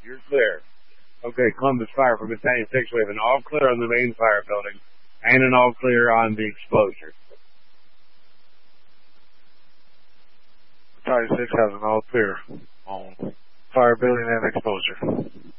You're clear. Okay, Columbus Fire for Battalion 6, we have an all clear on the main fire building and an all clear on the exposure. Battalion 6 has an all clear on fire building and exposure.